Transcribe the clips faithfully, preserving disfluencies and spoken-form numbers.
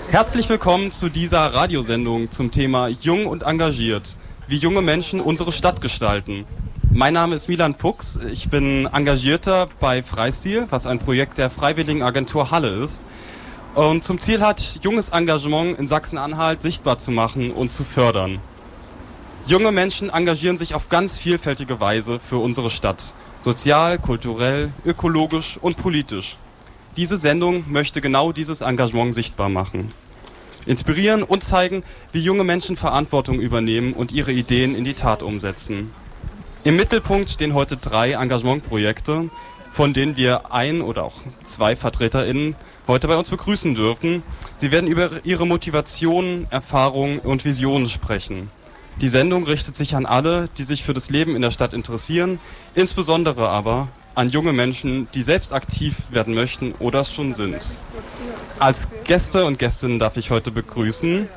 Herzlich willkommen zu dieser Radiosendung zum Thema Jung und engagiert, wie junge Menschen unsere Stadt gestalten. Mein Name ist Milan Fuchs, ich bin Engagierter bei Freistil, was ein Projekt der Freiwilligenagentur Halle ist und zum Ziel hat, junges Engagement in Sachsen-Anhalt sichtbar zu machen und zu fördern. Junge Menschen engagieren sich auf ganz vielfältige Weise für unsere Stadt, sozial, kulturell, ökologisch und politisch. Diese Sendung möchte genau dieses Engagement sichtbar machen. Inspirieren und zeigen, wie junge Menschen Verantwortung übernehmen und ihre Ideen in die Tat umsetzen. Im Mittelpunkt stehen heute drei Engagementprojekte, von denen wir ein oder auch zwei VertreterInnen heute bei uns begrüßen dürfen. Sie werden über ihre Motivation, Erfahrungen und Visionen sprechen. Die Sendung richtet sich an alle, die sich für das Leben in der Stadt interessieren, insbesondere aber an junge Menschen, die selbst aktiv werden möchten oder es schon sind. Als Gäste und Gästinnen darf ich heute begrüßen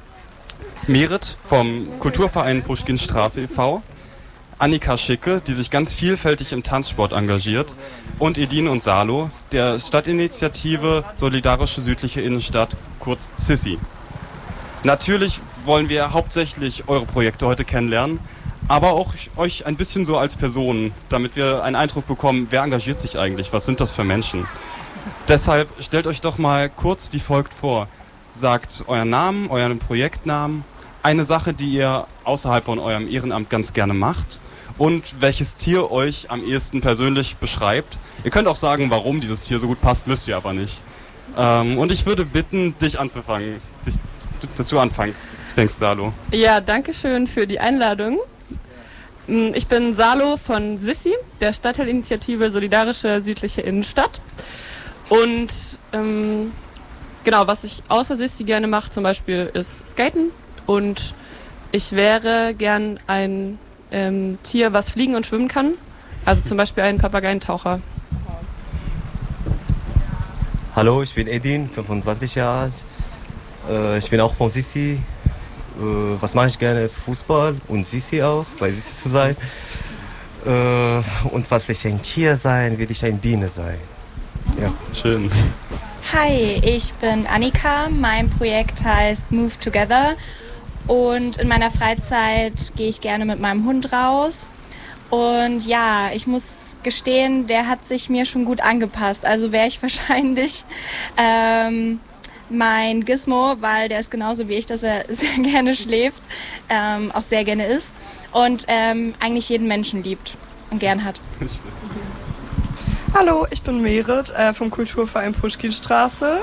Merit vom Kulturverein Puschkinstraße e V, Annika Schicke, die sich ganz vielfältig im Tanzsport engagiert, und Edin und Salo, der Stadtinitiative Solidarische Südliche Innenstadt, kurz Sissi. Natürlich wollen wir hauptsächlich eure Projekte heute kennenlernen, aber auch euch ein bisschen so als Personen, damit wir einen Eindruck bekommen, wer engagiert sich eigentlich, was sind das für Menschen. Deshalb stellt euch doch mal kurz wie folgt vor. Sagt euren Namen, euren Projektnamen, eine Sache, die ihr außerhalb von eurem Ehrenamt ganz gerne macht und welches Tier euch am ehesten persönlich beschreibt. Ihr könnt auch sagen, warum dieses Tier so gut passt, müsst ihr aber nicht. Ähm, und ich würde bitten, dich anzufangen, dich, dass du anfängst, fängst, Salo. Ja, danke schön für die Einladung. Ich bin Salo von Sissi, der Stadtteilinitiative Solidarische Südliche Innenstadt. Und ähm, genau, was ich außer Sissi gerne mache, zum Beispiel ist Skaten. Und ich wäre gern ein ähm, Tier, was fliegen und schwimmen kann. Also zum Beispiel ein Papageientaucher. Hallo, ich bin Edin, fünfundzwanzig Jahre alt. Äh, ich bin auch von Sissi. Äh, was mache ich gerne ist Fußball und Sissi auch, bei Sissi zu sein. Äh, und was ich ein Tier sein, will ich eine Biene sein. Ja. Schön. Hi, ich bin Annika. Mein Projekt heißt Move Together. Und in meiner Freizeit gehe ich gerne mit meinem Hund raus. Und ja, ich muss gestehen, der hat sich mir schon gut angepasst. Also wäre ich wahrscheinlich ähm, mein Gizmo, weil der ist genauso wie ich, dass er sehr gerne schläft, ähm, auch sehr gerne isst und ähm, eigentlich jeden Menschen liebt und gern hat. Hallo, ich bin Merit äh, vom Kulturverein Puschkinstraße.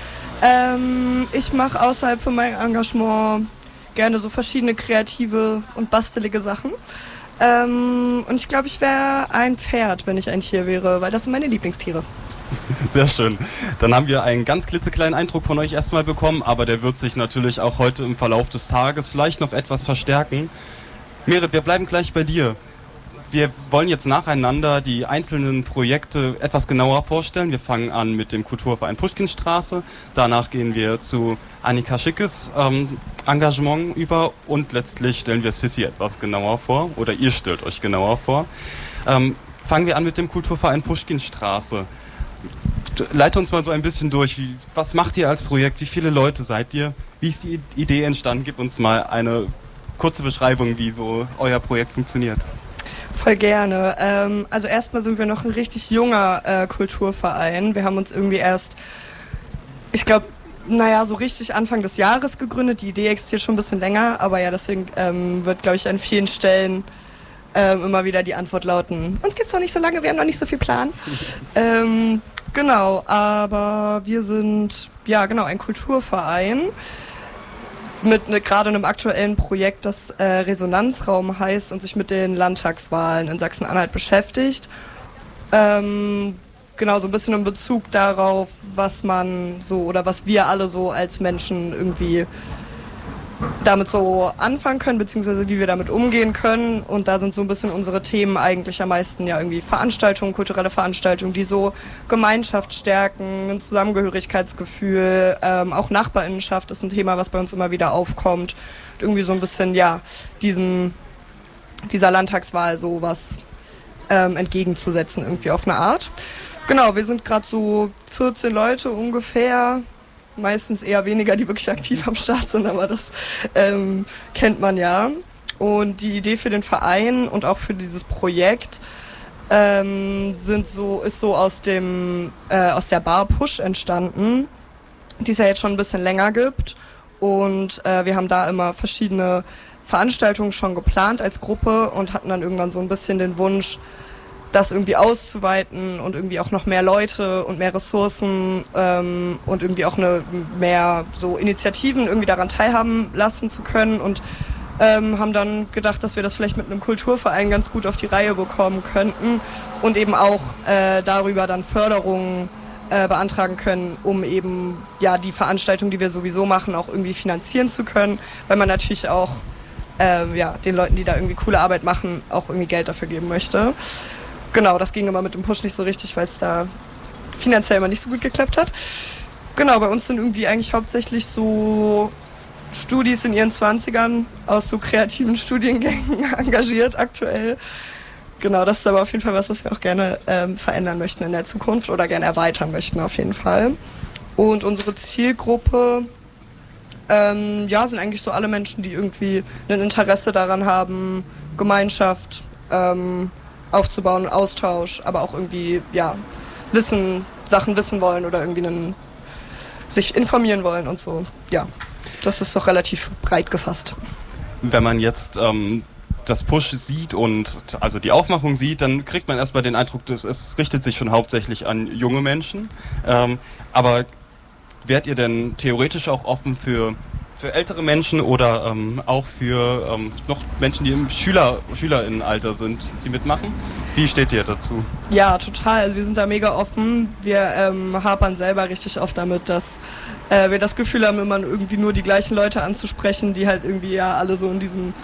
Ähm, ich mache außerhalb von meinem Engagement gerne so verschiedene kreative und bastelige Sachen. Ähm, und ich glaube, ich wäre ein Pferd, wenn ich ein Tier wäre, weil das sind meine Lieblingstiere. Sehr schön. Dann haben wir einen ganz klitzekleinen Eindruck von euch erstmal bekommen, aber der wird sich natürlich auch heute im Verlauf des Tages vielleicht noch etwas verstärken. Merit, wir bleiben gleich bei dir. Wir wollen jetzt nacheinander die einzelnen Projekte etwas genauer vorstellen. Wir fangen an mit dem Kulturverein Puschkinstraße. Danach gehen wir zu Annika Schickes ähm, Engagement über und letztlich stellen wir Sissi etwas genauer vor oder ihr stellt euch genauer vor. Ähm, fangen wir an mit dem Kulturverein Puschkinstraße. Leite uns mal so ein bisschen durch. Wie, was macht ihr als Projekt? Wie viele Leute seid ihr? Wie ist die Idee entstanden? Gib uns mal eine kurze Beschreibung, wie so euer Projekt funktioniert. Voll gerne. Ähm, also erstmal sind wir noch ein richtig junger äh, Kulturverein. Wir haben uns irgendwie erst, ich glaube, naja, so richtig Anfang des Jahres gegründet. Die Idee existiert schon ein bisschen länger, aber ja, deswegen ähm, wird, glaube ich, an vielen Stellen ähm, immer wieder die Antwort lauten, uns gibt's noch nicht so lange, wir haben noch nicht so viel Plan. ähm, genau, aber wir sind, ja genau, ein Kulturverein mit ne, gerade einem aktuellen Projekt, das äh, Resonanzraum heißt und sich mit den Landtagswahlen in Sachsen-Anhalt beschäftigt. Ähm, genau, so ein bisschen in Bezug darauf, was man so oder was wir alle so als Menschen irgendwie damit so anfangen können, beziehungsweise wie wir damit umgehen können. Und da sind so ein bisschen unsere Themen eigentlich am meisten ja irgendwie Veranstaltungen, kulturelle Veranstaltungen, die so Gemeinschaft stärken, ein Zusammengehörigkeitsgefühl, ähm, auch Nachbarinnenschaft ist ein Thema, was bei uns immer wieder aufkommt. Und irgendwie so ein bisschen, ja, diesem, dieser Landtagswahl so was ähm, entgegenzusetzen, irgendwie auf eine Art. Genau, wir sind gerade so vierzehn Leute ungefähr. Meistens eher weniger, die wirklich aktiv am Start sind, aber das ähm, kennt man ja. Und die Idee für den Verein und auch für dieses Projekt ähm, sind so, ist so aus, dem, äh, aus der Bar Push entstanden, die es ja jetzt schon ein bisschen länger gibt. Und äh, wir haben da immer verschiedene Veranstaltungen schon geplant als Gruppe und hatten dann irgendwann so ein bisschen den Wunsch, das irgendwie auszuweiten und irgendwie auch noch mehr Leute und mehr Ressourcen ähm, und irgendwie auch eine, mehr so Initiativen irgendwie daran teilhaben lassen zu können und ähm, haben dann gedacht, dass wir das vielleicht mit einem Kulturverein ganz gut auf die Reihe bekommen könnten und eben auch äh, darüber dann Förderungen äh, beantragen können, um eben ja die Veranstaltung, die wir sowieso machen, auch irgendwie finanzieren zu können, weil man natürlich auch äh, ja, den Leuten, die da irgendwie coole Arbeit machen, auch irgendwie Geld dafür geben möchte. Genau, das ging immer mit dem Push nicht so richtig, weil es da finanziell immer nicht so gut geklappt hat. Genau, bei uns sind irgendwie eigentlich hauptsächlich so Studis in ihren Zwanzigern aus so kreativen Studiengängen engagiert aktuell. Genau, das ist aber auf jeden Fall was, was wir auch gerne ähm, verändern möchten in der Zukunft oder gerne erweitern möchten auf jeden Fall. Und unsere Zielgruppe ähm, ja, sind eigentlich so alle Menschen, die irgendwie ein Interesse daran haben, Gemeinschaft ähm, aufzubauen, Austausch, aber auch irgendwie ja, Wissen, Sachen wissen wollen oder irgendwie einen, sich informieren wollen und so. Ja, das ist doch relativ breit gefasst. Wenn man jetzt ähm, das Push sieht und also die Aufmachung sieht, dann kriegt man erstmal den Eindruck, dass es richtet sich schon hauptsächlich an junge Menschen. Ähm, aber wärt ihr denn theoretisch auch offen für, für ältere Menschen oder ähm, auch für ähm, noch Menschen, die im Schüler, SchülerInnenalter sind, die mitmachen? Wie steht ihr dazu? Ja, total. Also wir sind da mega offen. Wir ähm, hapern selber richtig oft damit, dass äh, wir das Gefühl haben, immer irgendwie nur die gleichen Leute anzusprechen, die halt irgendwie ja alle so in diesem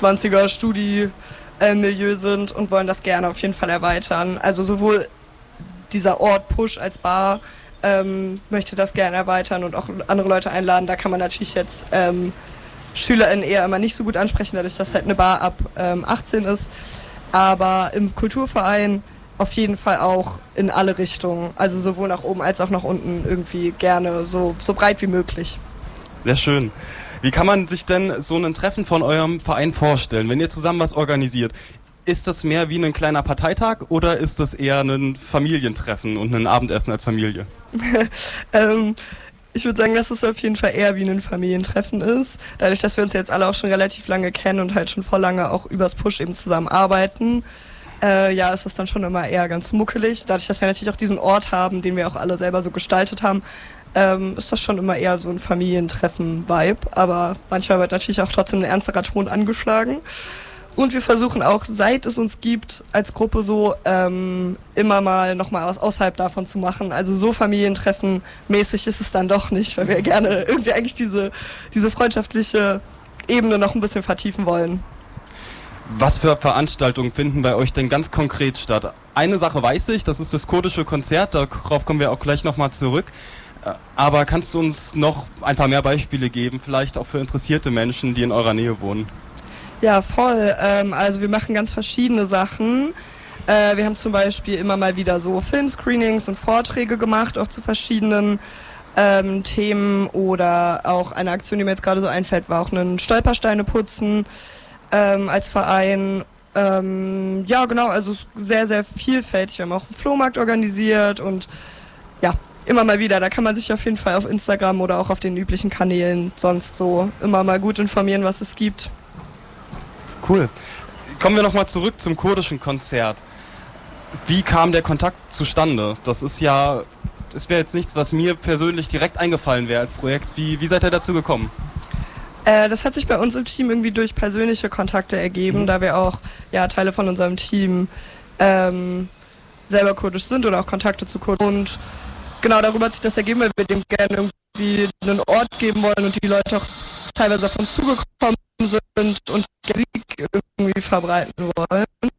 zwanziger-Studi-Milieu sind und wollen das gerne auf jeden Fall erweitern. Also sowohl dieser Ort Push als Bar ähm, möchte das gerne erweitern und auch andere Leute einladen. Da kann man natürlich jetzt ähm, SchülerInnen eher immer nicht so gut ansprechen, dadurch, dass halt eine Bar ab ähm, achtzehn ist. Aber im Kulturverein auf jeden Fall auch in alle Richtungen. Also sowohl nach oben als auch nach unten irgendwie gerne so, so breit wie möglich. Sehr schön. Wie kann man sich denn so ein Treffen von eurem Verein vorstellen, wenn ihr zusammen was organisiert? Ist das mehr wie ein kleiner Parteitag oder ist das eher ein Familientreffen und ein Abendessen als Familie? ähm, ich würde sagen, dass es auf jeden Fall eher wie ein Familientreffen ist. Dadurch, dass wir uns jetzt alle auch schon relativ lange kennen und halt schon vor lange auch übers Push eben zusammen arbeiten, äh, ja, ist es dann schon immer eher ganz muckelig. Dadurch, dass wir natürlich auch diesen Ort haben, den wir auch alle selber so gestaltet haben, ähm, ist das schon immer eher so ein Familientreffen-Vibe. Aber manchmal wird natürlich auch trotzdem ein ernsterer Ton angeschlagen. Und wir versuchen auch, seit es uns gibt, als Gruppe so ähm, immer mal nochmal was außerhalb davon zu machen. Also so Familientreffen-mäßig ist es dann doch nicht, weil wir gerne irgendwie eigentlich diese, diese freundschaftliche Ebene noch ein bisschen vertiefen wollen. Was für Veranstaltungen finden bei euch denn ganz konkret statt? Eine Sache weiß ich, das ist das kurdische Konzert, darauf kommen wir auch gleich nochmal zurück. Aber kannst du uns noch ein paar mehr Beispiele geben, vielleicht auch für interessierte Menschen, die in eurer Nähe wohnen? Ja, voll. Ähm, also wir machen ganz verschiedene Sachen. Äh, wir haben zum Beispiel immer mal wieder so Filmscreenings und Vorträge gemacht, auch zu verschiedenen ähm, Themen. Oder auch eine Aktion, die mir jetzt gerade so einfällt, war auch einen Stolpersteine putzen ähm, als Verein. Ähm, ja, genau, also sehr, sehr vielfältig. Wir haben auch einen Flohmarkt organisiert und ja, immer mal wieder. Da kann man sich auf jeden Fall auf Instagram oder auch auf den üblichen Kanälen sonst so immer mal gut informieren, was es gibt. Cool. Kommen wir nochmal zurück zum kurdischen Konzert. Wie kam der Kontakt zustande? Das ist ja, das wäre jetzt nichts, was mir persönlich direkt eingefallen wäre als Projekt. Wie, wie seid ihr dazu gekommen? Äh, das hat sich bei uns im Team irgendwie durch persönliche Kontakte ergeben, mhm. da wir auch ja, Teile von unserem Team ähm, selber kurdisch sind oder auch Kontakte zu Kurden. Und genau darüber hat sich das ergeben, weil wir dem gerne irgendwie einen Ort geben wollen und die Leute auch teilweise auf uns zugekommen sind und Musik irgendwie verbreiten wollen.